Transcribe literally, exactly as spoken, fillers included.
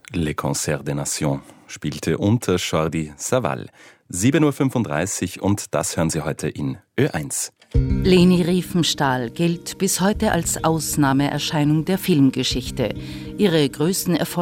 Le Concert des Nations spielte unter Jordi Savall. sieben Uhr fünfunddreißig und das hören Sie heute in Ö eins. Leni Riefenstahl gilt bis heute als Ausnahmeerscheinung der Filmgeschichte. Ihre größten Erfolge